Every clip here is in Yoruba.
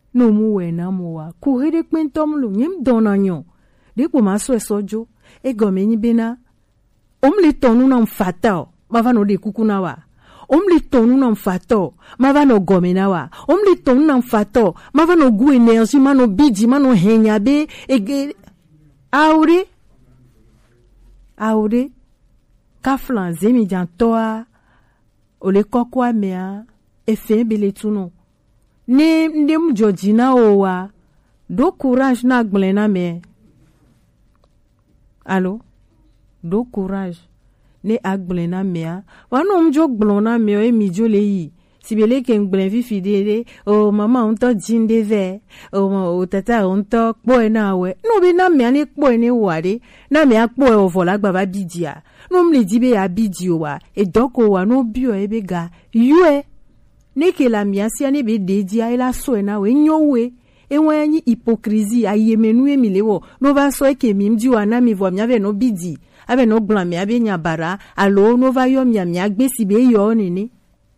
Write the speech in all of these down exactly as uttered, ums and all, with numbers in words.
no mu we na mo wa ku hede kpentom lu nyim donanyo de ko ma so sojo e gome ni bena omli tonu na mfata mava no de kukuna wa omli tonu na mfato mava no gome na wa omli tonu na mfato mava no gu energy mano bidi mano henya be ege aure aure kaflan zemi jantoa ole kokwa mea efe bele tuno ne ndem jojina owa do courage na gblena me allo do courage ne agblena mea wano mjo gblona me o emijo le yi sibele ke ngble fifi de o mama onto jinde ve o o tata onto po na we no be na me ni po ni ware na me apo e ovola gba ba bidia no mle dibe ya bidio wa e doko wa no bio e be ga yue ne ke la miasia ne be dedia e la so na we nyowe e wanyi hypocrisie ayemenu emilewo no va so e ke mimdi wa na mi vo mi ave no bidi ave no glan mi ave nyabara alo no va yo mi mi agbe sibe yo nini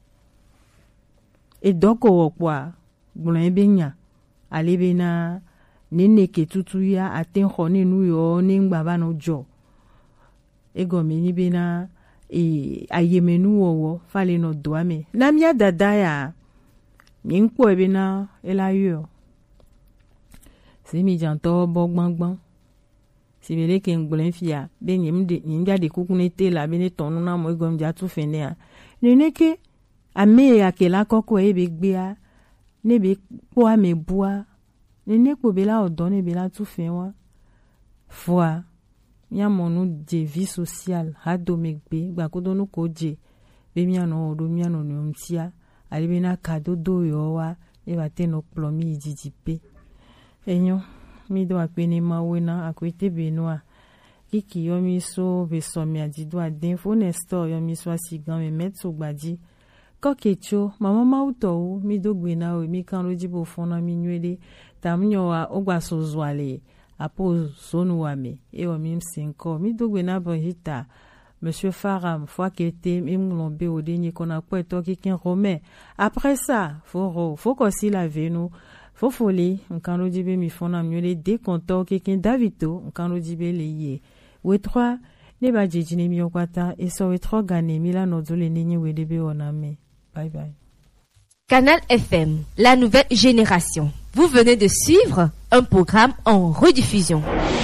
e doko wokwa glan be nya alebe na nene ke tutu ya aten khone nu yo ni ngba ba no jo ego me ni be na e ayemenu wo fale no doame na mia dada ya mi npo e be na elayo si mi janto bo gbangban si bele ke ngble fia be nyim de nyinja de kukunete la be ne tonu na mo ego mja tu fene a nene ke ame ya ke la koko e be gbe a ne be po ame bua nene ko be la odo ne be la tu fenwa fois ya monu de vie sociale ha do megbe gba ko do no ko je be mi ano do mi ano no mtia ali be na kado do yo wa e ba te no plomi jijipe enyo mi do apeni ma wena akwete benua kiki yo mi so be so mi adido aden fo nesto yo mi so asigan me metso gbaji kokecho mama mauto mi do gbe na o mi kan roji bo fona mi nwede tamnyo wa ogba so zwale apo sonu wa me e o mi msinko mi do gbe na bo hita monsieur Faram fois que était imlombe au dernier qu'on a pas to kikin romain après ça faut faut qu'aussi la venu faut folie on kan rojibe mi fona miole de konto kikin davito on kan rojibe le ye we trois ne ba jejine mi okwata e so we trois gane mi la no zole ninyi we debe oname bye bye. Canal F M, la nouvelle génération. Vous venez de suivre un programme en rediffusion.